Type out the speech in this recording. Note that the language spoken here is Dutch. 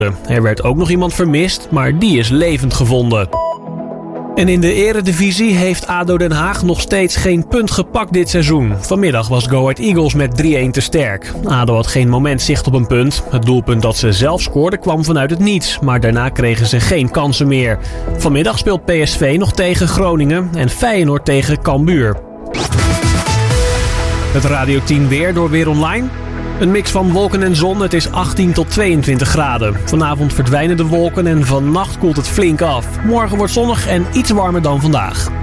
Er werd ook nog iemand vermist, maar die is levend gevonden. En in de eredivisie heeft ADO Den Haag nog steeds geen punt gepakt dit seizoen. Vanmiddag was Go Ahead Eagles met 3-1 te sterk. ADO had geen moment zicht op een punt. Het doelpunt dat ze zelf scoorden kwam vanuit het niets, maar daarna kregen ze geen kansen meer. Vanmiddag speelt PSV nog tegen Groningen en Feyenoord tegen Cambuur. Het Radio 10 weer door Weer Online. Een mix van wolken en zon, het is 18 tot 22 graden. Vanavond verdwijnen de wolken en vannacht koelt het flink af. Morgen wordt zonnig en iets warmer dan vandaag.